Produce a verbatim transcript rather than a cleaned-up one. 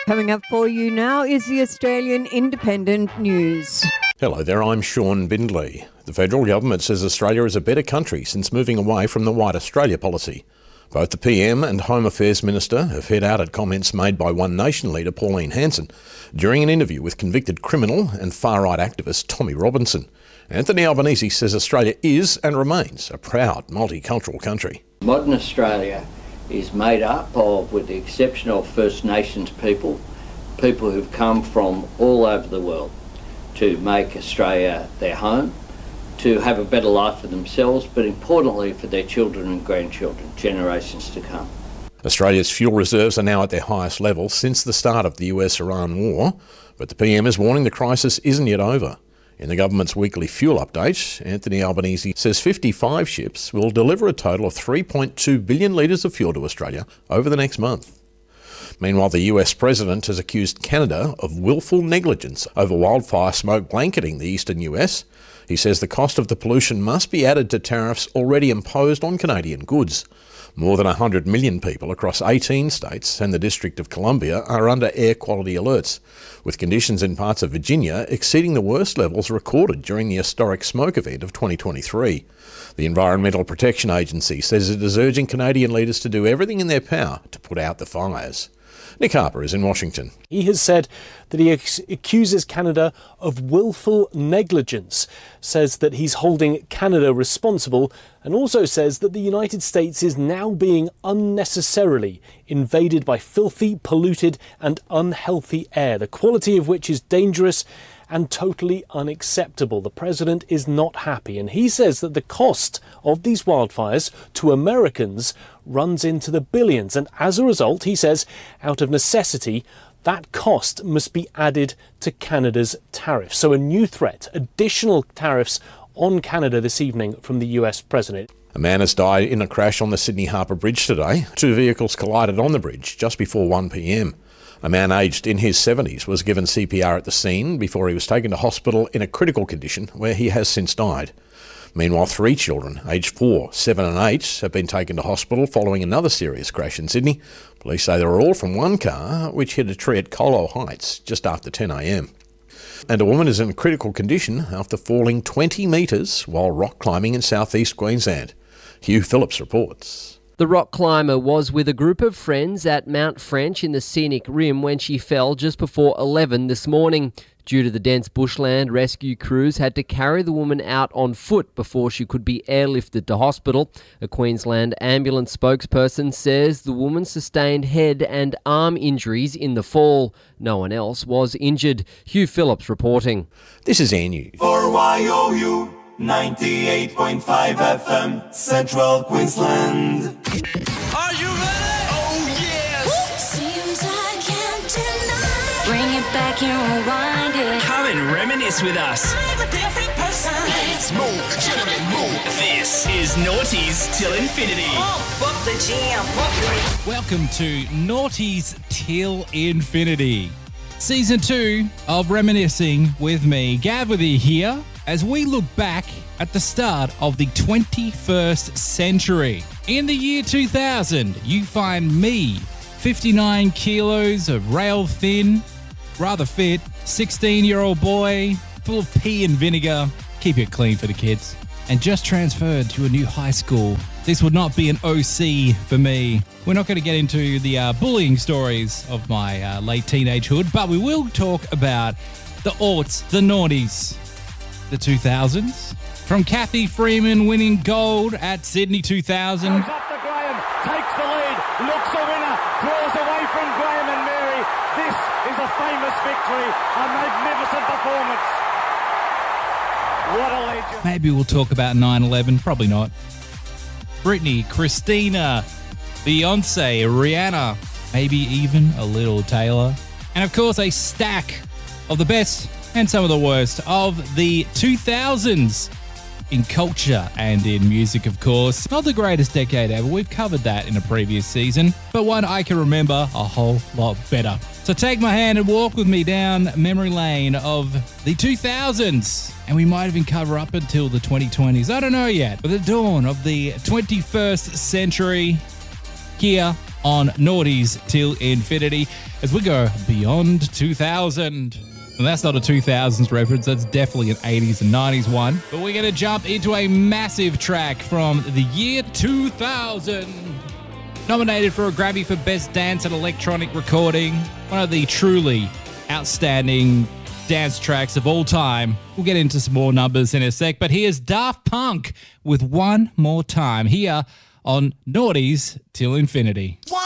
Coming up for you now is the Australian Independent News. Hello there, I'm Sean Bindley. The federal government says Australia is a better country since moving away from the White Australia policy. Both the P M and Home Affairs Minister have hit out at comments made by One Nation leader Pauline Hanson during an interview with convicted criminal and far-right activist Tommy Robinson. Anthony Albanese says Australia is and remains a proud multicultural country. Modern Australia is made up of, with the exception of First Nations people, people who've come from all over the world to make Australia their home, to have a better life for themselves, but importantly for their children and grandchildren, generations to come. Australia's fuel reserves are now at their highest level since the start of the U S-Iran war, but the P M is warning the crisis isn't yet over. In the government's weekly fuel update, Anthony Albanese says fifty-five ships will deliver a total of three point two billion litres of fuel to Australia over the next month. Meanwhile, the U S president has accused Canada of willful negligence over wildfire smoke blanketing the eastern U S. He says the cost of the pollution must be added to tariffs already imposed on Canadian goods. More than one hundred million people across eighteen states and the District of Columbia are under air quality alerts, with conditions in parts of Virginia exceeding the worst levels recorded during the historic smoke event of twenty twenty-three. The Environmental Protection Agency says it is urging Canadian leaders to do everything in their power to put out the fires. Nick Harper is in Washington. He has said that he ex- accuses Canada of willful negligence, says that he's holding Canada responsible, and also says that the United States is now being unnecessarily invaded by filthy, polluted and unhealthy air, the quality of which is dangerous and totally unacceptable. The president is not happy, and he says that the cost of these wildfires to Americans runs into the billions, and as a result, he says, out of necessity, that cost must be added to Canada's tariffs. So a new threat, additional tariffs on Canada this evening from the U S president. A man has died in a crash on the Sydney Harbour Bridge today. Two vehicles collided on the bridge just before one p m. A man aged in his seventies was given C P R at the scene before he was taken to hospital in a critical condition where he has since died. Meanwhile, three children, aged four, seven and eight, have been taken to hospital following another serious crash in Sydney. Police say they were all from one car which hit a tree at Colo Heights just after ten a m. And a woman is in critical condition after falling twenty metres while rock climbing in southeast Queensland. Hugh Phillips reports. The rock climber was with a group of friends at Mount French in the scenic rim when she fell just before eleven this morning. Due to the dense bushland, rescue crews had to carry the woman out on foot before she could be airlifted to hospital. A Queensland ambulance spokesperson says the woman sustained head and arm injuries in the fall. No one else was injured. Hugh Phillips reporting. This is Air News. For Y O U ninety-eight point five F M, Central Queensland. Are you ready? Oh, yes! Seems I can't deny. Bring it back and rewind it. Come and reminisce with us. I'm a different person. Let's move, gentlemen, move. This is Naughties Till Infinity. Oh, bump the jam. Bump Welcome to Naughties Till Infinity. Season two of Reminiscing with me, Gav with you here, as we look back at the start of the twenty-first century. In the year two thousand, you find me, fifty-nine kilos of rail thin, rather fit, sixteen-year-old boy, full of pee and vinegar, keep it clean for the kids, and just transferred to a new high school. This would not be an O C for me. We're not going to get into the uh, bullying stories of my uh, late teenagehood, but we will talk about the aughts, the naughties, the two thousands. From Kathy Freeman winning gold at Sydney two thousand. Goes up to Graham, takes the lead, looks a winner, draws away from Graham and Mary. This is a famous victory, a magnificent performance. What a legend. Maybe we'll talk about nine eleven, probably not. Britney, Christina, Beyonce, Rihanna, maybe even a little Taylor. And of course, a stack of the best and some of the worst of the two thousands in culture and in music, of course. Not the greatest decade ever. We've covered that in a previous season, but one I can remember a whole lot better. So take my hand and walk with me down memory lane of the two thousands. And we might even cover up until the twenty twenties. I don't know yet. But the dawn of the twenty-first century here on Naughties Till Infinity as we go beyond two thousand. And that's not a two thousands reference, that's definitely an eighties and nineties one. But we're going to jump into a massive track from the year two thousand. Nominated for a Grammy for Best Dance and Electronic Recording, one of the truly outstanding dance tracks of all time. We'll get into some more numbers in a sec, but here's Daft Punk with One More Time here on Naughties Till Infinity. One